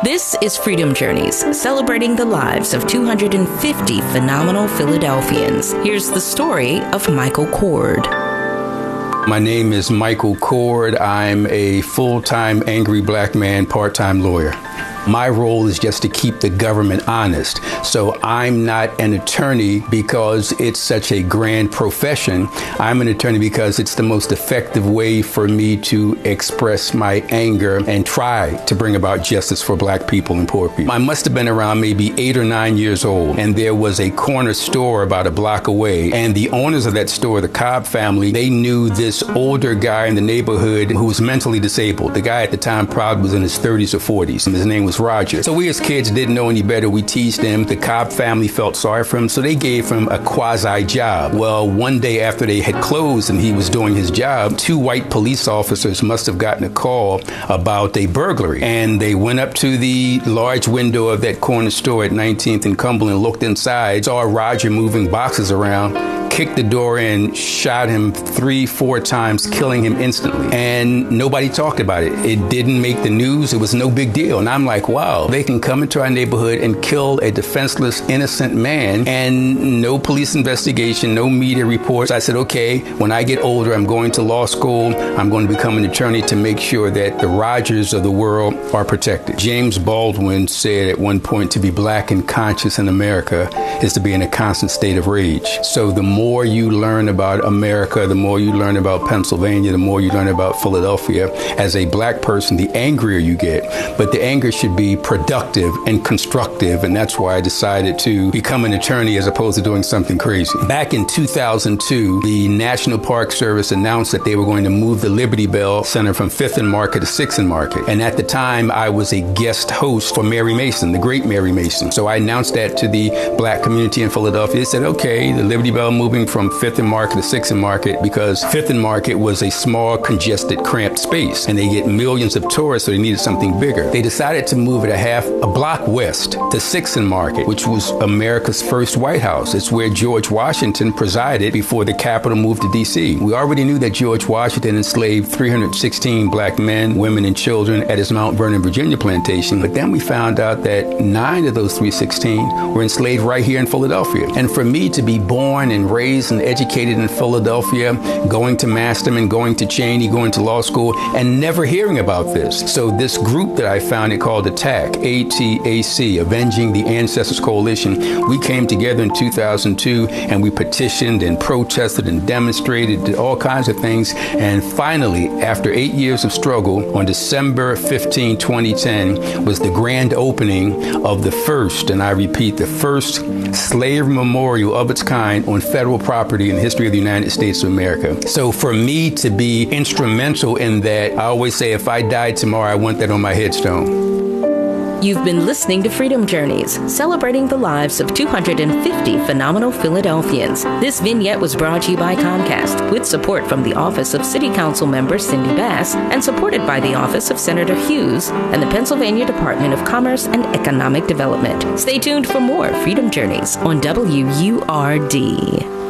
This is Freedom Journeys, celebrating the lives of 250 phenomenal Philadelphians. Here's the story of Michael Cord. My name is Michael Cord. I'm a full-time angry black man, part-time lawyer. My role is just to keep the government honest. So I'm not an attorney because it's such a grand profession. I'm an attorney because it's the most effective way for me to express my anger and try to bring about justice for black people and poor people. I must have been around maybe 8 or 9 years old, and there was a corner store about a block away. And the owners of that store, the Cobb family, they knew this older guy in the neighborhood who was mentally disabled. The guy at the time probably was in his 30s or 40s, and his name was Roger. So we as kids didn't know any better. We teased him. The Cobb family felt sorry for him, so they gave him a quasi job. Well, one day after they had closed and he was doing his job, 2 white police officers must have gotten a call about a burglary. And they went up to the large window of that corner store at 19th and Cumberland, looked inside, saw Roger moving boxes around, kicked the door in, shot him 3-4 times, killing him instantly. And nobody talked about it. It didn't make the news. It was no big deal. And I'm like, wow, they can come into our neighborhood and kill a defenseless, innocent man, and no police investigation, no media reports. I said, okay, when I get older, I'm going to law school. I'm going to become an attorney to make sure that the Rogers of the world are protected. James Baldwin said at one point, to be black and conscious in America is to be in a constant state of rage. So the more you learn about America, the more you learn about Pennsylvania, the more you learn about Philadelphia. As a black person, the angrier you get. But the anger should be productive and constructive, and that's why I decided to become an attorney as opposed to doing something crazy. Back in 2002, the National Park Service announced that they were going to move the Liberty Bell Center from 5th and Market to 6th and Market. And at the time, I was a guest host for Mary Mason, the great Mary Mason. So I announced that to the black community in Philadelphia. They said, okay, the Liberty Bell moving from 5th and Market to 6th and Market because 5th and Market was a small, congested, cramped space, and they get millions of tourists, so they needed something bigger. They decided to move it a block west to 6th and Market, which was America's first White House. It's where George Washington presided before the Capitol moved to D.C. We already knew that George Washington enslaved 316 black men, women, and children at his Mount Vernon, Virginia plantation, but then we found out that 9 of those 316 were enslaved right here in Philadelphia. And for me to be born and raised and educated in Philadelphia, going to Masterman, going to Cheney, going to law school, and never hearing about this. So this group that I founded called ATTAC, ATAC, Avenging the Ancestors Coalition, we came together in 2002 and we petitioned and protested and demonstrated, did all kinds of things. And finally, after 8 years of struggle, on December 15, 2010, was the grand opening of the first, and I repeat, the first slave memorial of its kind on federal property in the history of the United States of America. So for me to be instrumental in that, I always say if I died tomorrow, I want that on my headstone. You've been listening to Freedom Journeys, celebrating the lives of 250 phenomenal Philadelphians. This vignette was brought to you by Comcast, with support from the Office of City Council member Cindy Bass, and supported by the Office of Senator Hughes and the Pennsylvania Department of Commerce and Economic Development. Stay tuned for more Freedom Journeys on WURD.